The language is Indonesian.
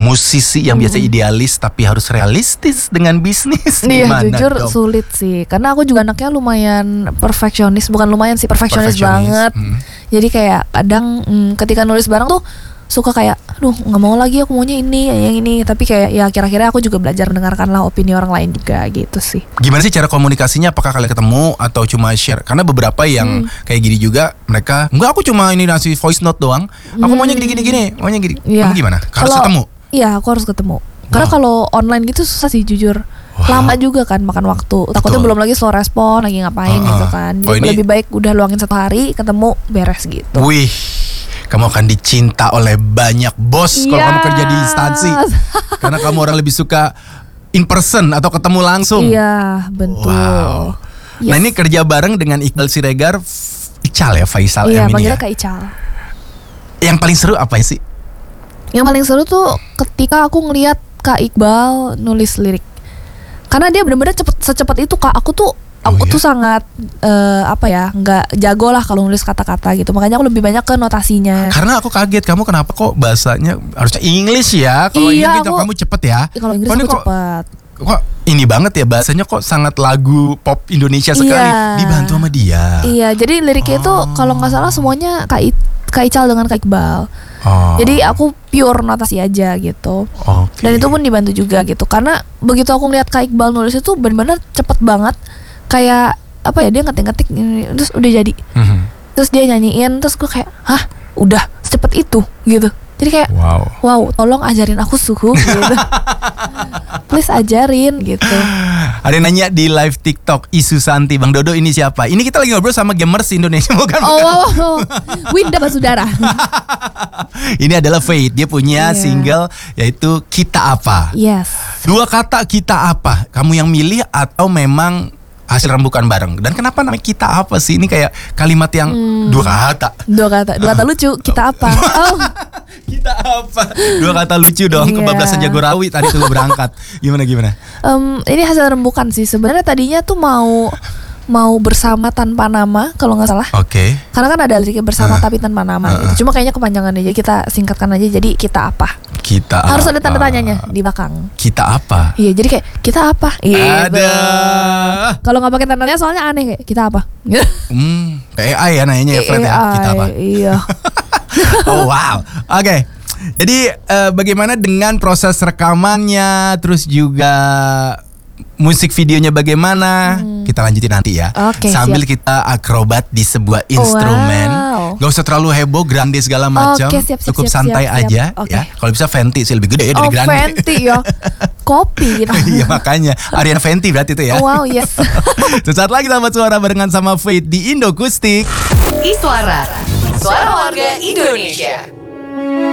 musisi yang biasa idealis tapi harus realistis dengan bisnis. Iya, Gimana jujur dong? sulit sih. Karena aku juga anaknya lumayan perfeksionis. Bukan lumayan sih, perfeksionis banget. Jadi kayak kadang ketika nulis barang tuh suka kayak, aduh nggak mau lagi, aku maunya ini, yang ini. Tapi kayak ya akhir-akhirnya aku juga belajar mendengarkanlah opini orang lain juga gitu sih. Gimana sih cara komunikasinya? Apakah kalian ketemu atau cuma share? Karena beberapa yang kayak gini juga, mereka enggak, aku cuma ini ngasih voice note doang. Aku maunya gini, maunya gini. Iya. Kamu gimana? Harus ketemu? Iya, aku harus ketemu. Karena kalau online gitu susah sih jujur. Lama juga kan makan waktu. Takutnya belum lagi slow respon, lagi ngapain gitu kan. Jadi lebih baik udah luangin 1 hari, ketemu, beres gitu. Wih, kamu akan dicinta oleh banyak bos kalau kamu kerja di instansi. Karena kamu orang lebih suka in person atau ketemu langsung. Iya, betul. Wow. Yes. Nah, ini kerja bareng dengan Iqbal Siregar, Ical ya, Faisal Iya, M ini panggilnya ya. Kak Ical. Yang paling seru apa sih? Yang paling seru tuh ketika aku ngelihat Kak Iqbal nulis lirik. Karena dia benar-benar secepat itu Kak. Aku tuh sangat nggak jago lah kalau nulis kata-kata gitu. Makanya aku lebih banyak ke notasinya. Karena aku kaget, kamu kenapa kok bahasanya harusnya English ya? Kalau Iya, Inggris kamu cepet ya. Kalau Inggris Kok ini aku cepet. Kok ini banget ya bahasanya, kok sangat lagu pop Indonesia sekali. Iya. Dibantu sama dia. Iya, jadi liriknya itu kalau nggak salah semuanya Kak Ical dengan Kak Iqbal. Jadi aku pure notasi aja gitu. Dan itu pun dibantu juga gitu. Karena begitu aku ngeliat Kak Iqbal nulis itu benar-benar cepet banget. Kayak apa ya, dia ngetik-ngetik terus udah jadi. Terus dia nyanyiin, terus gue kayak, hah, udah secepat itu gitu. Jadi kayak, wow, tolong ajarin aku suhu gitu. Please ajarin gitu. Ada yang nanya di live TikTok, Isu Santi, Bang Dodo ini siapa? Ini kita lagi ngobrol sama gamers Indonesia, bukan? Winda Basudara. Ini adalah Faith, dia punya single yaitu Kita Apa. Yes. 2 kata kita apa? Kamu yang milih atau memang hasil rembukan bareng? Dan kenapa namanya Kita Apa sih? Ini kayak kalimat yang 2 kata. 2 kata lucu, kita apa? Kita apa? 2 kata lucu dong. Kebablasan Jagorawi tadi tuh berangkat. Gimana? Ini hasil rembukan sih. Sebenarnya tadinya tuh mau bersama tanpa nama kalau nggak salah. Oke. Karena kan ada liriknya bersama tapi tanpa nama gitu. Cuma kayaknya kepanjangan aja, kita singkatkan aja jadi Kita Apa. Kita harus apa? ada tanda tanyanya di belakang. Kita apa? Iya, jadi kayak kita apa? Ada. Kalau nggak pakai tanda tanya soalnya aneh, kayak kita apa? Kayak AI ya nanyanya ya, Fred ya. Kita apa? Iya. Oh wow. Oke. Jadi bagaimana dengan proses rekamannya, terus juga musik videonya bagaimana? Kita lanjutin nanti ya. Oke, sambil siap. kita akrobat di sebuah instrumen. Gak usah terlalu heboh, grande segala macam. Oke, siap, Cukup santai aja ya. Kalau bisa Fenty sih lebih gede ya dari grande. Fenty ya. Kopi gitu. Iya makanya Ariana Fenty berarti itu ya. Wow, yes. Sesaat lagi Sahabat Suara barengan sama Faith di Indokustik. Suara warga Indonesia.